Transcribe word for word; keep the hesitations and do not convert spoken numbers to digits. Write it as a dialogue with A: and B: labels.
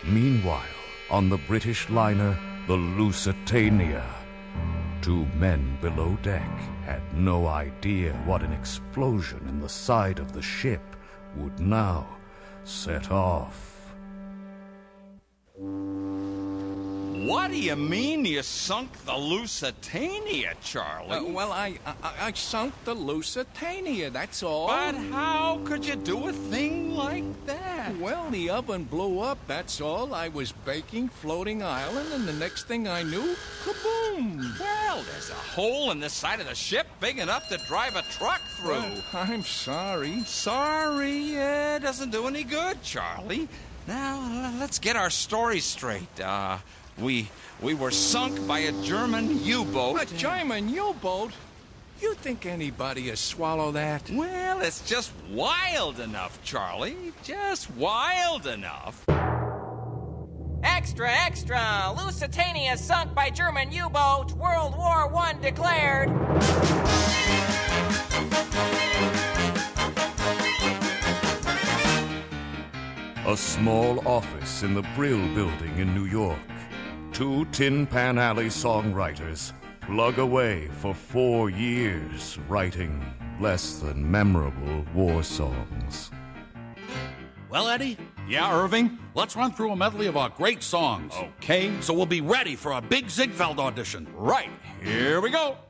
A: Meanwhile, on the British liner, the Lusitania, two men below deck had no idea what an explosion in the side of the ship would now set off.
B: What do you mean you sunk the Lusitania, Charlie?
C: Uh, well, I, I I sunk the Lusitania, that's all.
B: But how could you do a thing like that?
C: Well, the oven blew up, that's all. I was baking floating island, and the next thing I knew, kaboom!
B: Well, there's a hole in the side of the ship big enough to drive a truck through.
C: Well, I'm sorry.
B: Sorry, uh, doesn't do any good, Charlie. Now, let's get our story straight. Uh... We we were sunk by a German U-boat.
C: A German U-boat? You think anybody would swallow that?
B: Well, it's just wild enough, Charlie. Just wild enough.
D: Extra, extra! Lusitania sunk by German U-boat. World War One declared.
A: A small office in the Brill Building in New York. Two Tin Pan Alley songwriters plug away for four years writing less than memorable war songs.
E: Well, Eddie?
B: Yeah, Irving?
E: Let's run through a medley of our great songs.
B: Okay.
E: So we'll be ready for a big Ziegfeld audition.
B: Right. Here we go.